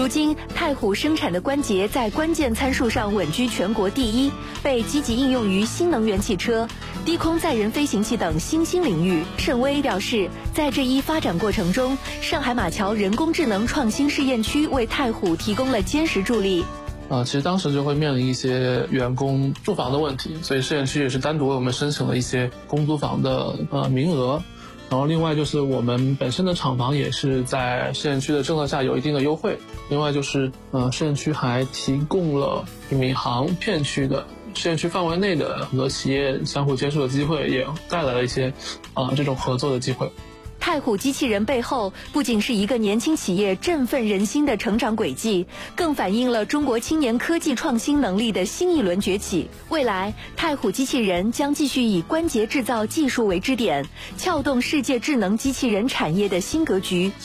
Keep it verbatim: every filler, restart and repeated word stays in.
如今，太虎生产的关节在关键参数上稳居全国第一，被积极应用于新能源汽车、低空载人飞行器等新兴领域。盛威表示，在这一发展过程中，上海马桥人工智能创新试验区为太虎提供了坚实助力。 呃，其实当时就会面临一些员工住房的问题，所以试验区也是单独为我们申请了一些公租房的呃名额。然后另外就是我们本身的厂房也是在试验区的政策下有一定的优惠。另外就是呃试验区还提供了闵行片区的试验区范围内的很多企业相互接触的机会，也带来了一些啊、呃、这种合作的机会。 太虎机器人背后不仅是一个年轻企业振奋人心的成长轨迹，更反映了中国青年科技创新能力的新一轮崛起。未来，太虎机器人将继续以关节制造技术为支点，撬动世界智能机器人产业的新格局。